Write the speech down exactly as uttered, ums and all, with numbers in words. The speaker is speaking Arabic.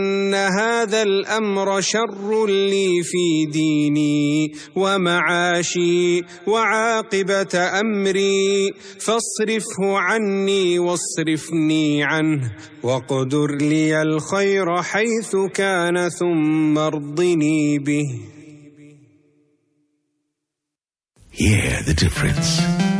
إن هذا الأمر شر لي في ديني ومعاشي وعاقبة أمري، فاصرفه عني واصرفني عنه، واقدر لي الخير حيث كان ثم ارضني به. Hear the difference.